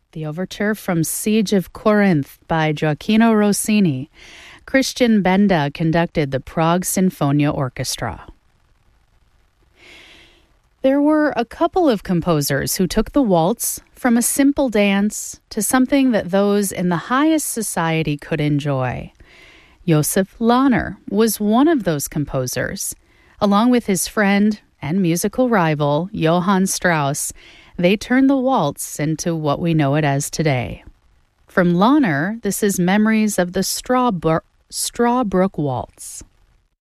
The overture from Siege of Corinth by Gioacchino Rossini. Christian Benda conducted the Prague Sinfonia Orchestra. There were a couple of composers who took the waltz from a simple dance to something that those in the highest society could enjoy. Joseph Lahner was one of those composers. Along with his friend and musical rival, Johann Strauss, they turned the waltz into what we know it as today. From Lahner, this is Memories of the Strawbrook Waltz.